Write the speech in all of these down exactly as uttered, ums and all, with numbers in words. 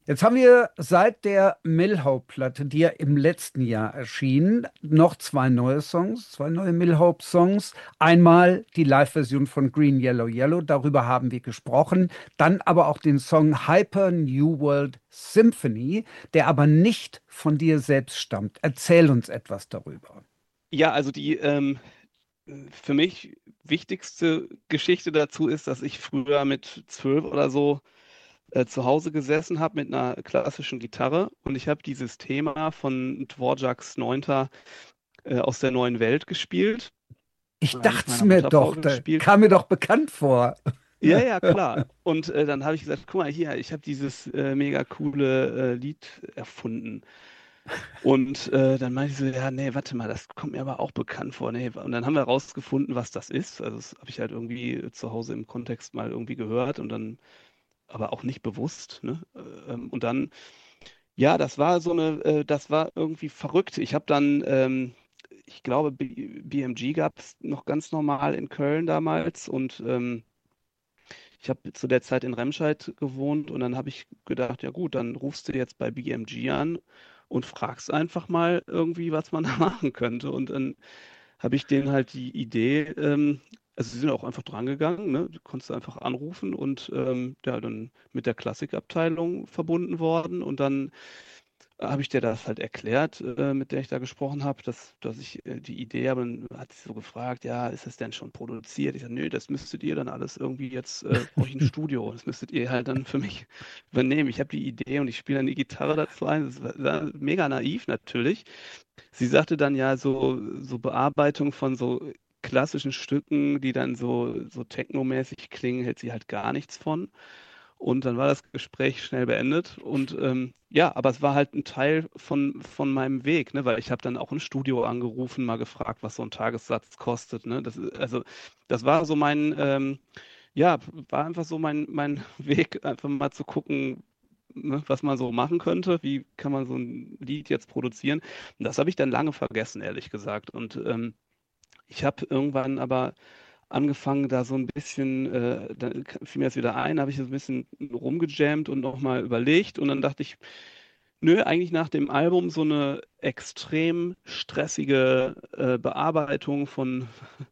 Jetzt haben wir seit der Millhope-Platte, die ja im letzten Jahr erschien, noch zwei neue Songs, zwei neue Millhope-Songs. Einmal die Live-Version von Green Yellow Yellow, darüber haben wir gesprochen. Dann aber auch den Song Hyper New World Symphony, der aber nicht von dir selbst stammt. Erzähl uns etwas darüber. Ja, also die ähm, für mich wichtigste Geschichte dazu ist, dass ich früher mit zwölf oder so äh, zu Hause gesessen habe mit einer klassischen Gitarre und ich habe dieses Thema von Dvorak's Neunter äh, aus der neuen Welt gespielt. Ich Da habe ich dachte es meiner mir Mutter doch, da vorgespielt. kam mir doch bekannt vor. Ja, ja, klar. Und äh, dann habe ich gesagt, guck mal hier, ich habe dieses äh, mega coole äh, Lied erfunden. Und äh, dann meinte ich so, ja, nee, warte mal, das kommt mir aber auch bekannt vor. Nee. Und dann haben wir herausgefunden, was das ist. Also das habe ich halt irgendwie zu Hause im Kontext mal irgendwie gehört und dann aber auch nicht bewusst. Ne? Äh, Ähm, und dann, ja, das war so eine, äh, das war irgendwie verrückt. Ich habe dann, ähm, ich glaube, B B M G gab es noch ganz normal in Köln damals und ähm, ich habe zu der Zeit in Remscheid gewohnt und dann habe ich gedacht, ja gut, dann rufst du jetzt bei B M G an und fragst einfach mal irgendwie, was man da machen könnte. Und dann habe ich denen halt die Idee, ähm, also sie sind auch einfach drangegangen, ne? Du konntest einfach anrufen und ähm, ja, dann mit der Klassikabteilung verbunden worden und dann habe ich dir das halt erklärt, äh, mit der ich da gesprochen habe, dass, dass ich äh, die Idee habe. Und hat sie so gefragt, ja, ist das denn schon produziert? Ich sage, nö, das müsstet ihr dann alles irgendwie jetzt, äh, brauche ich ein Studio. Das müsstet ihr halt dann für mich übernehmen. Ich habe die Idee und ich spiele dann die Gitarre dazu ein. Das war, war mega naiv natürlich. Sie sagte dann ja, so, so Bearbeitung von so klassischen Stücken, die dann so, so technomäßig klingen, hält sie halt gar nichts von. Und dann war das Gespräch schnell beendet. Und ähm, ja, aber es war halt ein Teil von, von meinem Weg, ne? Weil ich habe dann auch im Studio angerufen, mal gefragt, was so ein Tagessatz kostet. Ne? Das, ist- also das war so mein, ähm, ja, war einfach so mein, mein Weg, einfach mal zu gucken, ne, was man so machen könnte. Wie kann man so ein Lied jetzt produzieren? Und das habe ich dann lange vergessen, ehrlich gesagt. Und ähm, ich habe irgendwann aber angefangen, da so ein bisschen, äh, dann fiel mir das wieder ein, habe ich so ein bisschen rumgejammt und nochmal überlegt und dann dachte ich, nö, eigentlich nach dem Album so eine extrem stressige äh, Bearbeitung von,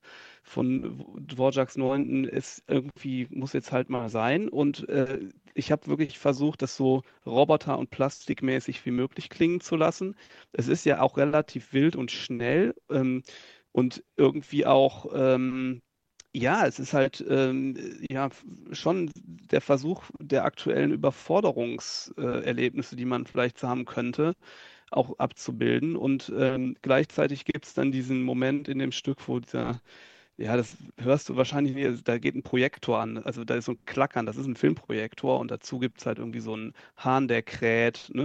von Dvorak's Neunten ist irgendwie, muss jetzt halt mal sein und äh, ich habe wirklich versucht, das so roboter- und plastikmäßig wie möglich klingen zu lassen. Es ist ja auch relativ wild und schnell ähm, und irgendwie auch ähm, ja, es ist halt ähm, ja f- schon der Versuch der aktuellen Überforderungserlebnisse, äh, Erlebnisse, die man vielleicht so haben könnte, auch abzubilden. Und ähm, gleichzeitig gibt es dann diesen Moment in dem Stück, wo dieser, ja, das hörst du wahrscheinlich nicht, also da geht ein Projektor an, also da ist so ein Klackern, das ist ein Filmprojektor und dazu gibt es halt irgendwie so einen Hahn, der kräht, ne?